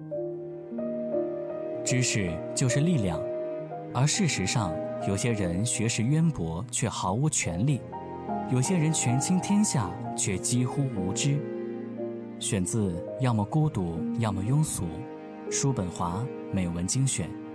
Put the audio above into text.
知识就是力量，而事实上，有些人学识渊博却毫无权力，有些人权倾天下却几乎无知。选自要么孤独，要么庸俗，叔本华美文精选。